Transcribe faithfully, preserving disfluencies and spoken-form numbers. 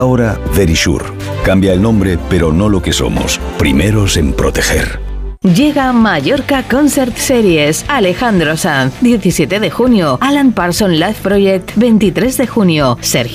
Ahora Verisure. Cambia el nombre, pero no lo que somos. Primeros en proteger. Llega Mallorca Concert Series. Alejandro Sanz, diecisiete de junio. Alan Parsons Live Project, veintitrés de junio. Sergio